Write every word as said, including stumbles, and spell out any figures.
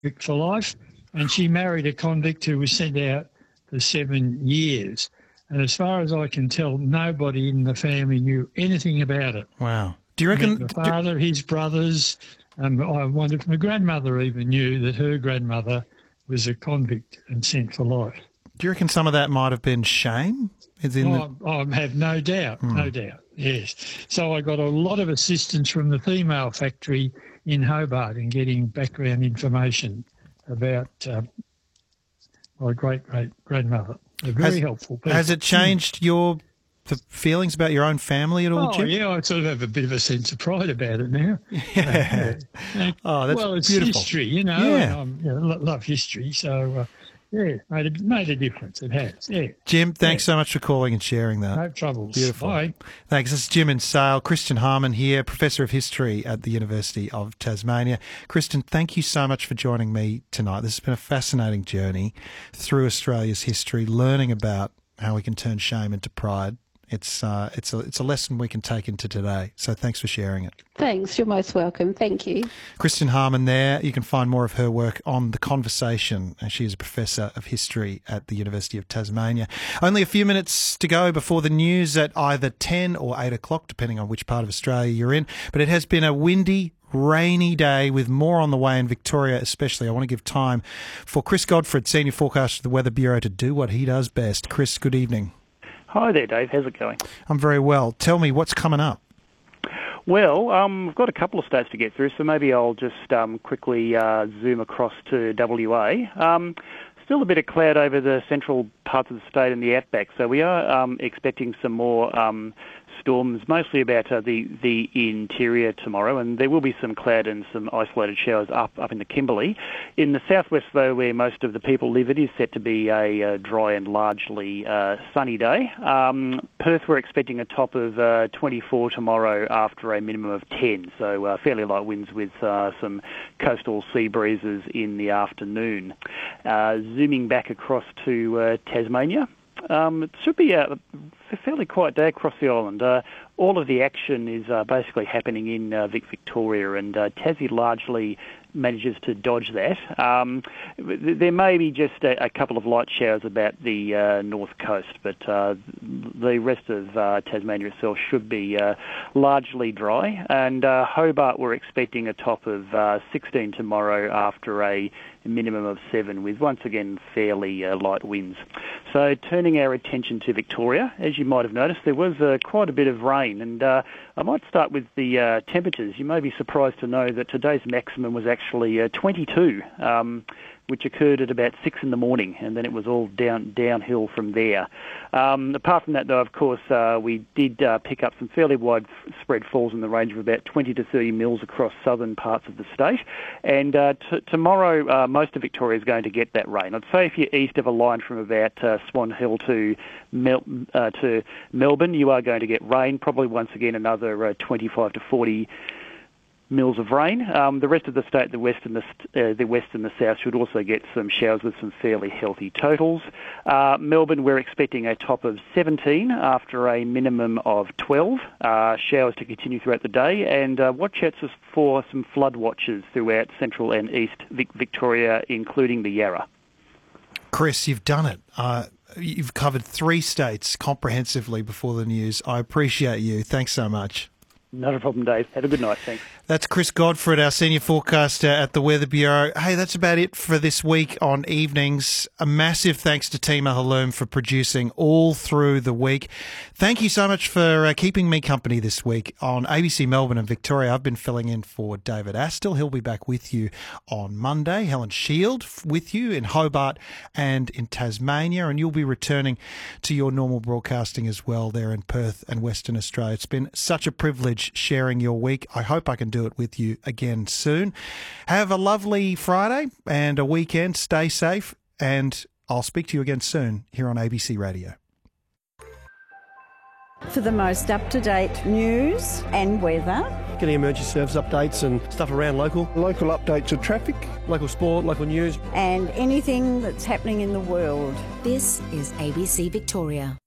convict for life, and she married a convict who was sent out for seven years. And as far as I can tell, nobody in the family knew anything about it. Wow. Do you reckon... The father, his brothers, and I wonder if my grandmother even knew that her grandmother was a convict and sent for life. Do you reckon some of that might have been shame? Is in oh, the... I have no doubt, hmm. no doubt, yes. So I got a lot of assistance from the female factory in Hobart in getting background information about uh, my great-great-grandmother. They're very has, helpful people. Has it changed your the feelings about your own family at all, oh, Jim? Yeah, I sort of have a bit of a sense of pride about it now. Yeah. Uh, oh, that's well, it's beautiful. history, you know. Yeah. And I you know, love history, so... Uh, Yeah, made a, made a difference. It has, yeah. Jim, thanks yeah. so much for calling and sharing that. No troubles. Beautiful. Bye. Thanks. This is Jim in Sale. Kristen Harman here, Professor of History at the University of Tasmania. Kristen, thank you so much for joining me tonight. This has been a fascinating journey through Australia's history, learning about how we can turn shame into pride. It's uh, it's a it's a lesson we can take into today. So thanks for sharing it. Thanks. You're most welcome. Thank you. Kristen Harman there. You can find more of her work on The Conversation. She is a Professor of History at the University of Tasmania. Only a few minutes to go before the news at either ten or eight o'clock, depending on which part of Australia you're in. But it has been a windy, rainy day with more on the way in Victoria especially. I want to give time for Chris Godfrey, Senior Forecaster of the Weather Bureau, to do what he does best. Chris, good evening. Hi there, Dave. How's it going? I'm very well. Tell me, what's coming up? Well, um, I've got a couple of states to get through, so maybe I'll just um, quickly uh, zoom across to W A. Um, still a bit of cloud over the central parts of the state and the outback, so we are um, expecting some more um, storms, mostly about uh, the, the interior tomorrow, and there will be some cloud and some isolated showers up, up in the Kimberley. In the southwest, though, where most of the people live, it is set to be a uh, dry and largely uh, sunny day. Um, Perth, we're expecting a top of uh, twenty-four tomorrow after a minimum of ten, so uh, fairly light winds with uh, some coastal sea breezes in the afternoon. Uh, zooming back across to uh, Tasmania, Um, it should be a, a fairly quiet day across the island. Uh, all of the action is uh, basically happening in uh, Vic Victoria, and uh, Tassie largely manages to dodge that. Um, there may be just a, a couple of light showers about the uh, north coast, but uh, the rest of uh, Tasmania itself should be uh, largely dry. And uh, Hobart, we're expecting a top of uh, sixteen tomorrow after a minimum of seven, with once again fairly uh, light winds. So turning our attention to Victoria, as you might have noticed, there was uh, quite a bit of rain, and uh, I might start with the uh, temperatures. You may be surprised to know that today's maximum was actually uh, twenty-two, um, which occurred at about six in the morning, and then it was all down downhill from there. Um, apart from that, though, of course, uh, we did uh, pick up some fairly widespread falls in the range of about twenty to thirty mils across southern parts of the state, and uh, t- tomorrow uh, most of Victoria is going to get that rain. I'd say if you're east of a line from about uh, Swan Hill to, Mel- uh, to Melbourne, you are going to get rain, probably once again another uh, twenty-five to forty mils of rain. Um, the rest of the state, the west and the uh, the west and the south, should also get some showers with some fairly healthy totals. Uh, Melbourne, we're expecting a top of seventeen after a minimum of twelve. Uh, showers to continue throughout the day, and uh, watch out for some flood watches throughout central and east Vic- Victoria, including the Yarra. Chris, you've done it. Uh, you've covered three states comprehensively before the news. I appreciate you. Thanks so much. Not a problem, Dave. Have a good night. Thanks. That's Chris Godfrey, our Senior Forecaster at the Weather Bureau. Hey, that's about it for this week on Evenings. A massive thanks to Tima Halloum for producing all through the week. Thank you so much for uh, keeping me company this week on A B C Melbourne and Victoria. I've been filling in for David Astle. He'll be back with you on Monday. Helen Shield with you in Hobart and in Tasmania, and you'll be returning to your normal broadcasting as well there in Perth and Western Australia. It's been such a privilege sharing your week. I hope I can do it with you again soon. Have a lovely Friday and a weekend. Stay safe, and I'll speak to you again soon here on A B C Radio. For the most up-to-date news and weather. Getting emergency service updates and stuff around local. Local updates of traffic. Local sport, local news. And anything that's happening in the world. This is A B C Victoria.